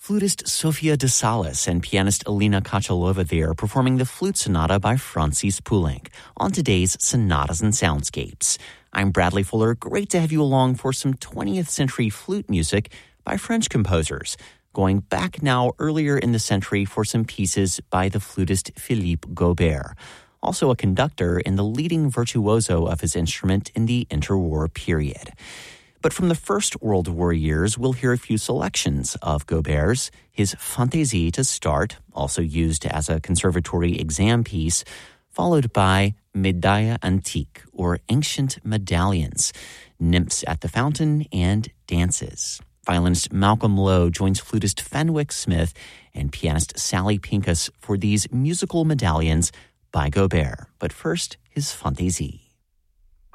Flutist Sofia de Salas and pianist Alina Kachalova there performing the Flute Sonata by Francis Poulenc on today's Sonatas and Soundscapes. I'm Bradley Fuller. Great to have you along for some 20th century flute music by French composers. Going back now earlier in the century for some pieces by the flutist Philippe Gaubert, also a conductor and the leading virtuoso of his instrument in the interwar period. But from the First World War years, we'll hear a few selections of Gaubert's, his Fantaisie to start, also used as a conservatory exam piece, followed by Médailles Antiques, or Ancient Medallions, Nymphs at the Fountain, and Dances. Violinist Malcolm Lowe joins flutist Fenwick Smith and pianist Sally Pincus for these musical medallions by Gaubert. But first, his Fantaisie.